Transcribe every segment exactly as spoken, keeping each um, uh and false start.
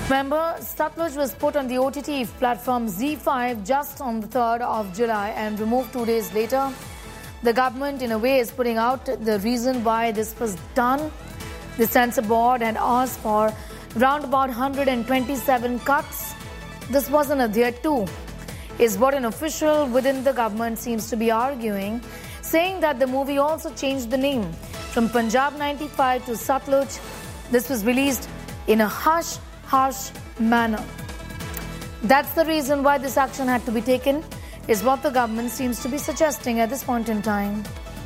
Remember, Satluj was put on the O T T platform Z five just on the third of July and removed two days later. The government, in a way, is putting out the reason why this was done. The censor board had asked for round about one hundred twenty-seven cuts. This wasn't adhered to, is what an official within the government seems to be arguing, saying that the movie also changed the name from Punjab ninety-five to Satluj. This was released in a hush, harsh manner. That's the reason why this action had to be taken, is what the government seems to be suggesting at this point in time.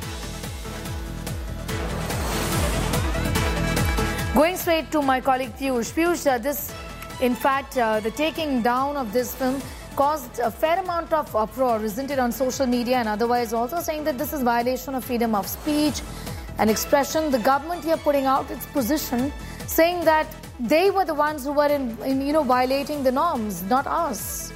Going straight to my colleague Piyush. Piyush, uh, this, in fact, uh, the taking down of this film caused a fair amount of uproar, isn't it, on social media and otherwise, also saying that this is violation of freedom of speech and expression. The government here putting out its position, saying that they were the ones who were in, in you know, violating the norms, not us.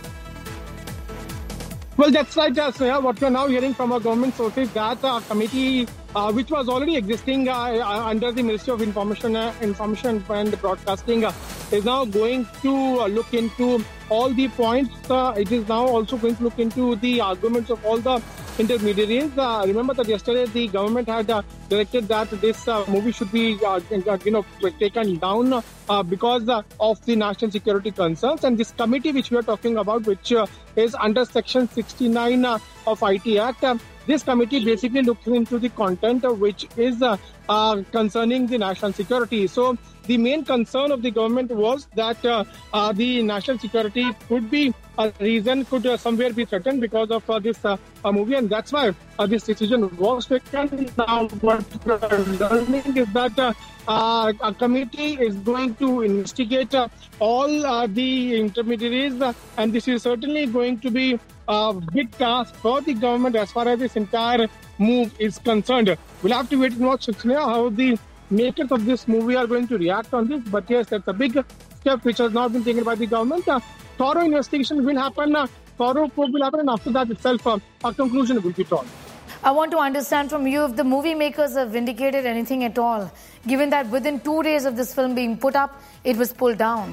Well, that's right, uh, Sneha. What we're now hearing from our government sources, that uh, committee, uh, which was already existing uh, uh, under the Ministry of Information, uh, Information and Broadcasting, uh, is now going to uh, look into all the points. Uh, it is now also going to look into the arguments of all the intermediaries. Uh, remember that yesterday the government had uh, directed that this uh, movie should be, uh, you know, taken down uh, because uh, of the national security concerns. And this committee which we are talking about, which uh, is under Section sixty-nine uh, of I T Act, uh, this committee basically looks into the content uh, which is uh, uh, concerning the national security. So the main concern of the government was that uh, uh, the national security could be a reason, could uh, somewhere be threatened because of uh, this uh, uh, movie, and that's why uh, this decision was taken. Now, what we are learning is that uh, uh, a committee is going to investigate uh, all uh, the intermediaries, uh, and this is certainly going to be a big task for the government as far as this entire move is concerned. We'll have to wait and watch how the makers of this movie are going to react on this. But yes, that's a big step which has now been taken by the government. Uh, thorough investigation will happen, uh, thorough probe will happen, and after that itself, uh, a conclusion will be drawn. I want to understand from you if the movie makers have vindicated anything at all, given that within two days of this film being put up, it was pulled down.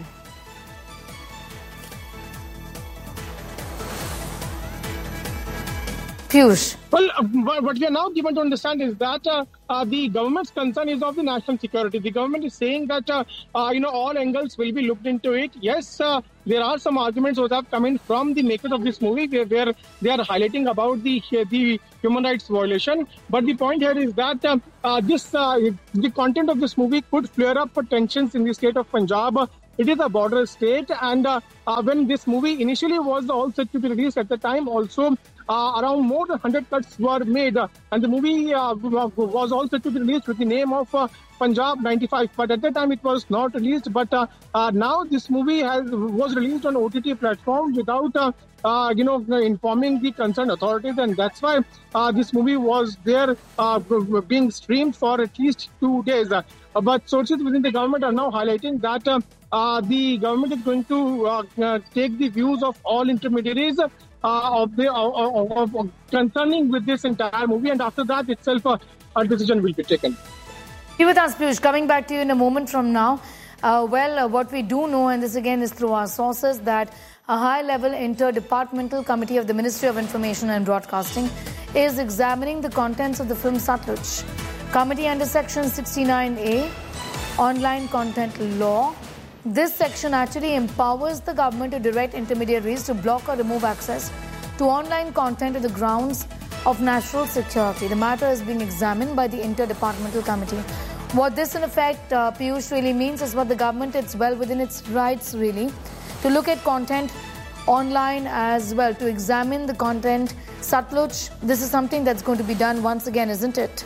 Piyush. Well, uh, what we are now given to understand is that uh, uh, the government's concern is of the national security. The government is saying that, uh, uh, you know, all angles will be looked into it. Yes, uh, there are some arguments that have come in from the makers of this movie where, where they are highlighting about the the human rights violation. But the point here is that uh, uh, this uh, the content of this movie could flare up tensions in the state of Punjab. It is a border state, and uh, uh, when this movie initially was all set to be released at the time, also uh, around more than one hundred cuts were made, uh, and the movie uh, was all set to be released with the name of uh, Punjab ninety-five. But at that time, it was not released. But uh, uh, now this movie has was released on O T T platform without, uh, uh, you know, informing the concerned authorities, and that's why uh, this movie was there uh, being streamed for at least two days. Uh, but sources within the government are now highlighting that uh, uh, the government is going to uh, uh, take the views of all intermediaries uh, of the uh, of, of, concerning with this entire movie, and after that itself, uh, a decision will be taken. Be with us, Piyush. Coming back to you in a moment from now. Uh, well, uh, what we do know, and this again is through our sources, that a high-level interdepartmental committee of the Ministry of Information and Broadcasting is examining the contents of the film Satluj. Committee under Section sixty-nine A, Online Content Law. This section actually empowers the government to direct intermediaries to block or remove access to online content on the grounds of national security. The matter is being examined by the Interdepartmental Committee. What this in effect, uh, Piyush, really means is what the government, it's well within its rights really, to look at content online as well, to examine the content. Satluj, this is something that's going to be done once again, isn't it?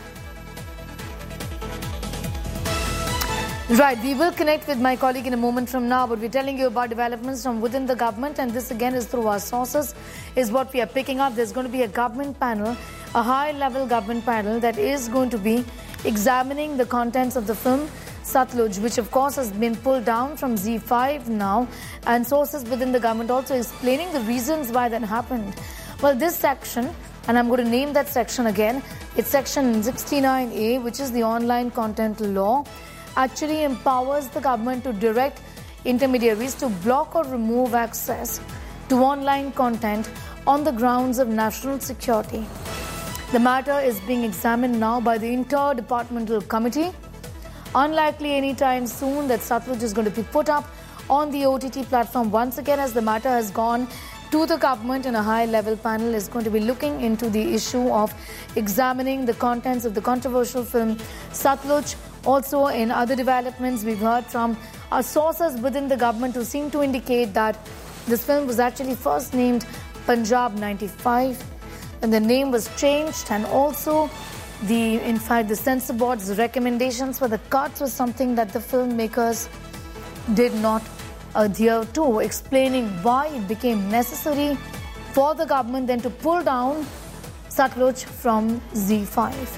Right, we will connect with my colleague in a moment from now, but we're telling you about developments from within the government, and this again is through our sources, is what we are picking up. There's going to be a government panel, a high-level government panel that is going to be examining the contents of the film Satluj, which of course has been pulled down from Z five now, and sources within the government also explaining the reasons why that happened. Well, this section, and I'm going to name that section again, it's Section sixty-nine A, which is the online content law, actually empowers the government to direct intermediaries to block or remove access to online content on the grounds of national security. The matter is being examined now by the Interdepartmental Committee. Unlikely anytime soon that Satluj is going to be put up on the O T T platform once again, as the matter has gone to the government, and a high-level panel is going to be looking into the issue of examining the contents of the controversial film Satluj. Also, in other developments, we've heard from our sources within the government who seem to indicate that this film was actually first named Punjab ninety-five, and the name was changed, and also the, in fact, the censor board's recommendations for the cuts was something that the filmmakers did not adhere to, explaining why it became necessary for the government then to pull down Satluj from Z five.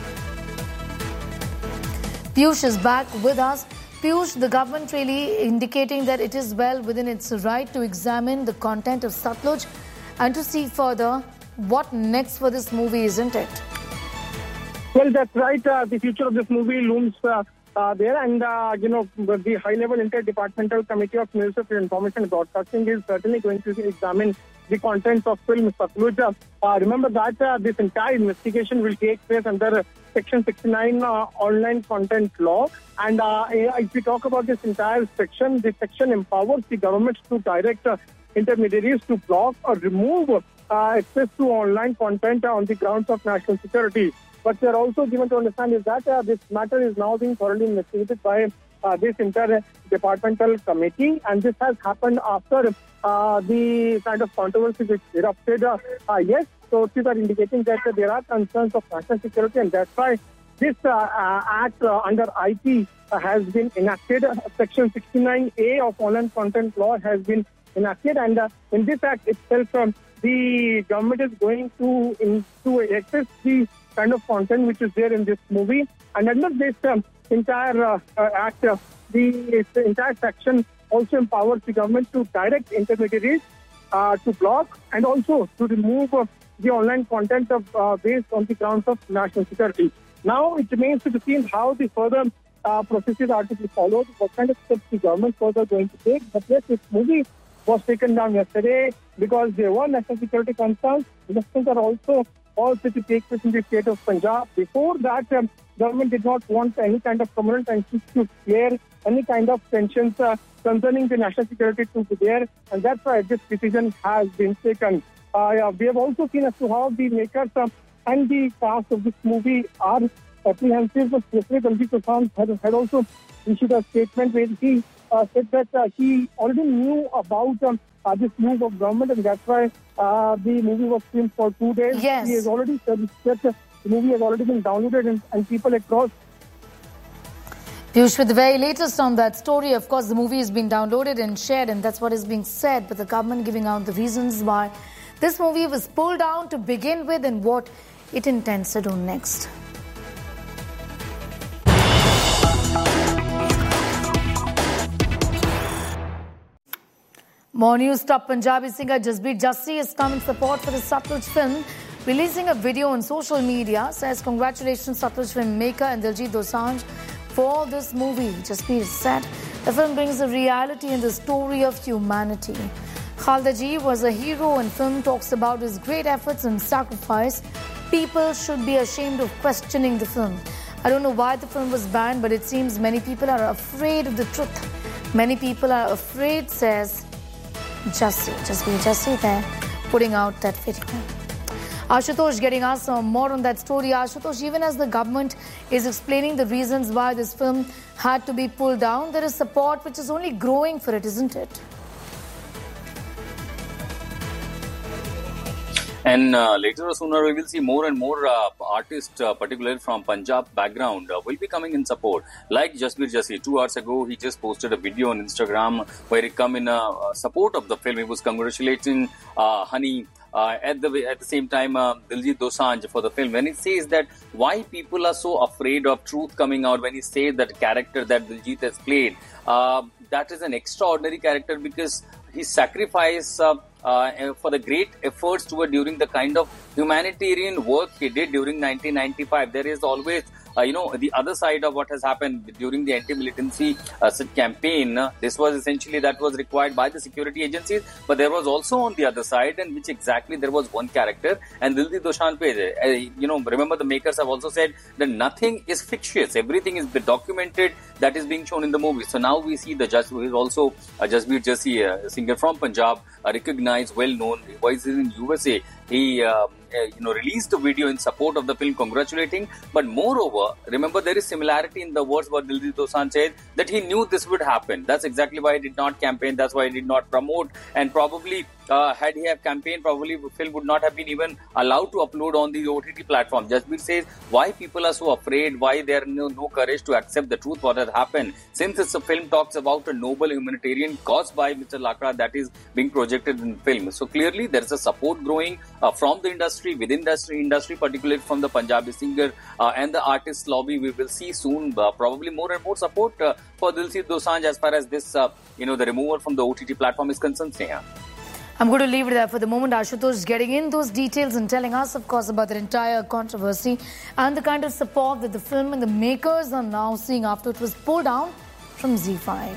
Piyush is back with us. Piyush, the government really indicating that it is well within its right to examine the content of Satluj and to see further what next for this movie, isn't it? Well, that's right. Uh, the future of this movie looms uh, uh, there, and uh, you know, the high-level interdepartmental committee of Ministry of Information and Broadcasting is certainly going to examine the contents of film Satluj. Uh, remember that uh, this entire investigation will take place under Section sixty-nine uh, online content law, and uh, if we talk about this entire section, this section empowers the government to direct uh, intermediaries to block or remove uh, access to online content on the grounds of national security. What we are also given to understand is that uh, this matter is now being thoroughly investigated by uh, this interdepartmental committee, and this has happened after uh, the kind of controversy which erupted. Uh, uh, yes, sources are indicating that uh, there are concerns of national security, and that's why this uh, uh, act uh, under I T uh, has been enacted. Uh, Section sixty-nine A of online content law has been enacted, and uh, in this act itself, um, the government is going to in, to access the kind of content which is there in this movie. And under this um, entire uh, uh, act, uh, the, the entire section also empowers the government to direct intermediaries uh, to block and also to remove uh, the online content of uh, based on the grounds of national security. Now it remains to be seen how the further uh, processes are to be followed, what kind of steps the government further going to take. But yes, this movie was taken down yesterday because there were national security concerns. Elections are also also to take place in the state of Punjab. Before that, um, government did not want any kind of permanent tensions to clear, any kind of tensions uh, concerning the national security to be there, and that's why this decision has been taken. Uh, yeah, we have also seen as to how the makers uh, and the cast of this movie are apprehensive. Yesterday, Diljit Dosanjh had, had also issued a statement where he uh, said that uh, he already knew about um, uh, this move of government, and that's why uh, the movie was filmed for two days. Yes. He has already said that uh, the movie has already been downloaded, and, and people across. Piyush, with the very latest on that story, of course, the movie has been downloaded and shared, and that's what is being said, but the government giving out the reasons why this movie was pulled down to begin with and what it intends to do next. More news. Top Punjabi singer Jasbir Jassi has come in support for the Satluj film, releasing a video on social media. Says congratulations Satluj filmmaker and Diljit Dosanjh for this movie. Jasbir said the film brings a reality in the story of humanity. Khalda Ji was a hero and film talks about his great efforts and sacrifice. People should be ashamed of questioning the film. I don't know why the film was banned, but it seems many people are afraid of the truth. Many people are afraid, says Jassi. Jasbir Jassi there putting out that video. Ashutosh getting us some more on that story. Ashutosh, even as the government is explaining the reasons why this film had to be pulled down, there is support which is only growing for it, isn't it? And uh, later or sooner, we will see more and more uh, artists, uh, particularly from Punjab background, uh, will be coming in support. Like Jasbir Jassi, two hours ago, he just posted a video on Instagram where he come in uh, support of the film. He was congratulating uh, Honey. Uh, at the at the same time, uh, Diljit Dosanjh for the film. When he says that why people are so afraid of truth coming out, when he says that character that Diljit has played, uh, that is an extraordinary character because he sacrificed uh, uh, for the great efforts toward during the kind of humanitarian work he did during nineteen ninety-five. There is always uh, you know, the other side of what has happened during the anti-militancy uh, campaign. Uh, this was essentially that was required by the security agencies, but there was also on the other side, in which exactly there was one character, and Dil Di Doshan pe, uh, you know, remember the makers have also said that nothing is fictitious, everything is documented that is being shown in the movie. So now we see the judge, who is also a Jasbir Jassi, a singer from Punjab, a recognized, well-known, voice in U S A. He um, uh, you know, released a video in support of the film, congratulating. But moreover, remember there is similarity in the words what Dil Di Doshan said, that he knew this would happen. That's exactly why he did not campaign. That's why he did not promote. And probably uh, had he have campaigned, probably the film would not have been even allowed to upload on the O T T platform. Jasbir says why people are so afraid, why there no, no courage to accept the truth what has happened. Since it's a film talks about a noble humanitarian cause by Mister Lakra that is being projected in film. So clearly there is a support growing uh, from the industry, within the industry, industry, particularly from the Punjabi singer uh, and the artist lobby. We will see soon uh, probably more and more support uh, for Dil Di Doshan as far as this, uh, you know, the removal from the O T T platform is concerned. Sneha. I'm going to leave it there for the moment. Ashutosh getting in those details and telling us, of course, about the entire controversy and the kind of support that the film and the makers are now seeing after it was pulled down from Z five.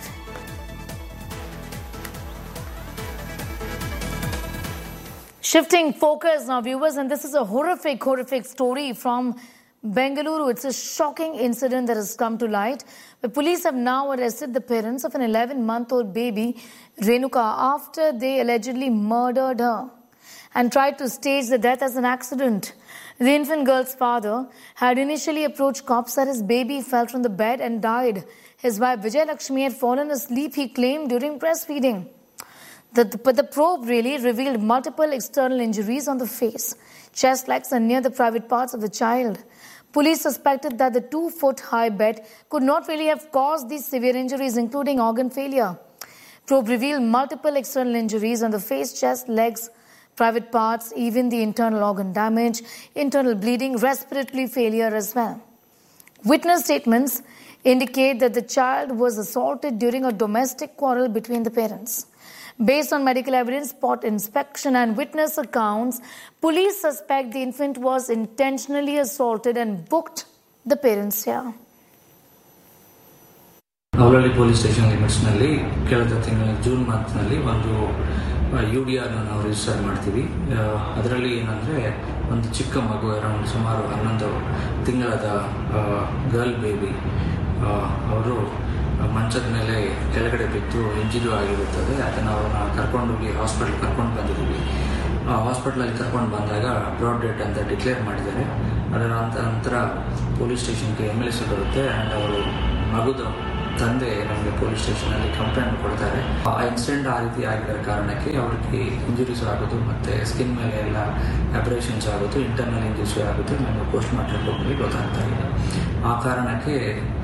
Shifting focus now, viewers, and this is a horrific, horrific story from Bengaluru. It's a shocking incident that has come to light. The police have now arrested the parents of an eleven-month-old baby, Renuka, after they allegedly murdered her and tried to stage the death as an accident. The infant girl's father had initially approached cops that his baby fell from the bed and died. His wife Vijay Lakshmi had fallen asleep, he claimed, during breastfeeding. The, but the probe really revealed multiple external injuries on the face, chest, legs and near the private parts of the child. Police suspected that the two-foot-high bed could not really have caused these severe injuries, including organ failure. Probe revealed multiple external injuries on the face, chest, legs, private parts, even the internal organ damage, internal bleeding, respiratory failure as well. Witness statements indicate that the child was assaulted during a domestic quarrel between the parents. Based on medical evidence, spot inspection and witness accounts, police suspect the infant was intentionally assaulted and booked the parents here. Avalahalli police station ಲಿಮಿಟ್ಸ್ನಲ್ಲಿ ಕಳೆದ ತಿಂಗಳ June ಮಂತ್ನಲ್ಲಿ ಒಂದು you D ಆರ್ನ ನಾವು register ಮಾಡ್ತೀವಿ. ಅದರಲ್ಲಿ ಏನಂದರೆ ಒಂದು ಚಿಕ್ಕ ಮಗು ಅರೌಂಡ್ ಸುಮಾರು ಹನ್ನೊಂದು ತಿಂಗಳದ ಗರ್ಲ್ ಬೇಬಿ ಅವರು ಮಂಚದ ಮೇಲೆ ಕೆಳಗಡೆ ಬಿದ್ದು ಇಂಜುರಿ ಆಗಿರುತ್ತದೆ. ಅದನ್ನು ಅವ್ರನ್ನ ಕರ್ಕೊಂಡೋಗಿ ಹಾಸ್ಪಿಟಲ್ ಕರ್ಕೊಂಡು ಬಂದಿದ್ದೀವಿ. ಹಾಸ್ಪಿಟ್ಲಲ್ಲಿ ಕರ್ಕೊಂಡು ಬಂದಾಗ ಬ್ರಾಡ್ ಡೆಡ್ ಅಂತ ಡಿಕ್ಲೇರ್ ಮಾಡಿದ್ದಾರೆ. ಅದರ ನಂತರ ಪೊಲೀಸ್ ಸ್ಟೇಷನ್ಗೆ ಎಮ್ ಎಲ್ ಸಿ ಬರುತ್ತೆ ಆ್ಯಂಡ್ ಅವರು ಮಗುದ ತಂದೆ ನಮಗೆ ಪೊಲೀಸ್ ಸ್ಟೇಷನಲ್ಲಿ ಕಂಪ್ಲೇಂಟ್ ಕೊಡ್ತಾರೆ. ಆ ಇನ್ಸಿಡೆಂಟ್ ಆ ರೀತಿ ಆಗಿರೋ ಕಾರಣಕ್ಕೆ ಅವ್ರಿಗೆ ಇಂಜುರೀಸ್ ಆಗೋದು ಮತ್ತು ಸ್ಕಿನ್ ಮೇಲೆ ಎಲ್ಲ ಅಬ್ರೇಷನ್ಸ್ ಆಗೋದು, ಇಂಟರ್ನಲ್ ಇಂಜುರೀಸ್ ಆಗೋದು ನಮಗೆ ಪೋಸ್ಟ್ ಮಾರ್ಟಮ್ ರಿಪೋರ್ಟ್ನಲ್ಲಿ ಗೊತ್ತಾಗ್ತಾ ಇದೆ. ಆ ಕಾರಣಕ್ಕೆ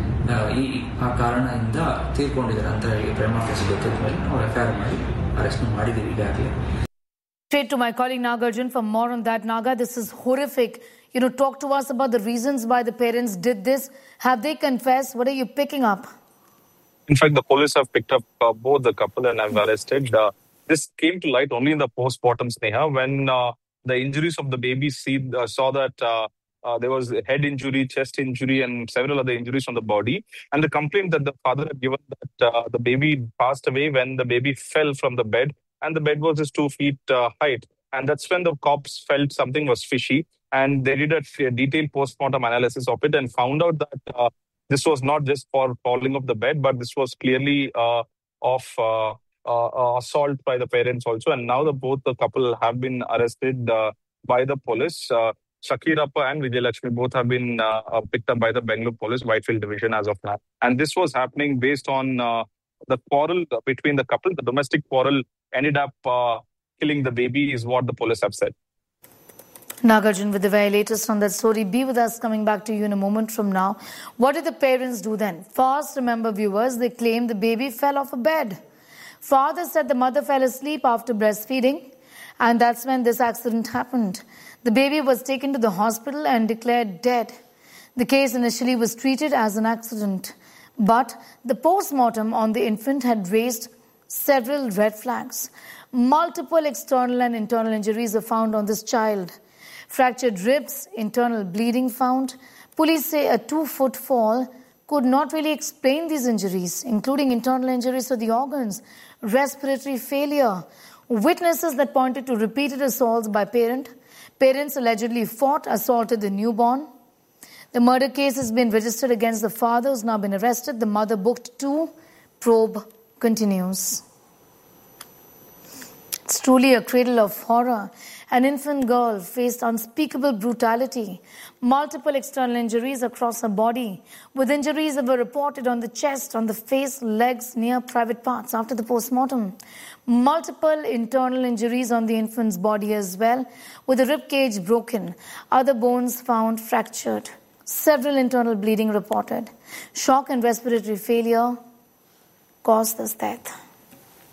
ಈ ಆ ಕಾರಣದಿಂದ ತೀರ್ಕೊಂಡಿದ್ದಾರೆ ಅಂತ ಹೇಳಿ ಪ್ರೇಮ ಕೇಸ್ ಗೊತ್ತಿದ್ದ ಮೇಲೆ ನಾವು ಎಫ್ ಐ ಆರ್ ಮಾಡಿ ಅರೆಸ್ಟ್ ಮಾಡಿದ್ದೀವಿ ಈಗಾಗಲೇ. Straight to my colleague Nagarjun for more on that. Naga, this is horrific. You know, talk to us about the reasons why the parents did this. Have they confessed? What are you picking up? In fact, the police have picked up uh, both the couple and have arrested. Uh, this came to light only in the post-mortem, Sneha, when uh, the injuries of the baby see, uh, saw that uh, uh, there was head injury, chest injury, and several other injuries on the body. And the complaint that the father had given that uh, the baby passed away when the baby fell from the bed, and the bed was just two feet uh, height. And that's when the cops felt something was fishy. And they did a detailed post-mortem analysis of it and found out that uh, this was not just for falling off the bed, but this was clearly uh, of uh, uh, assault by the parents also. And now the, both the couple have been arrested uh, by the police. Uh, Shakirappa and Vijay Lakshmi both have been uh, picked up by the Bengaluru Police Whitefield Division as of now. And this was happening based on uh, the quarrel between the couple. The domestic quarrel ended up uh, killing the baby is what the police have said. Nagarjun with the very latest on that story. Be with us, coming back to you in a moment from now. What did the parents do then? First, remember viewers, they claimed the baby fell off a bed. Father said the mother fell asleep after breastfeeding, and that's when this accident happened. The baby was taken to the hospital and declared dead. The case initially was treated as an accident, but the post-mortem on the infant had raised several red flags. Multiple external and internal injuries are found on this child. Fractured ribs, internal bleeding found. Police say a two-foot fall could not really explain these injuries, including internal injuries to the organs, respiratory failure, witnesses that pointed to repeated assaults by parent. Parents allegedly fought, assaulted the newborn. The murder case has been registered against the father, who's now been arrested. The mother booked two. Probe continues. It's truly a cradle of horror. An infant girl faced unspeakable brutality, multiple external injuries across her body, with injuries that were reported on the chest, on the face, legs, near private parts after the postmortem. Multiple internal injuries on the infant's body as well, with the rib cage broken, other bones found fractured, several internal bleeding reported. Shock and respiratory failure caused this death.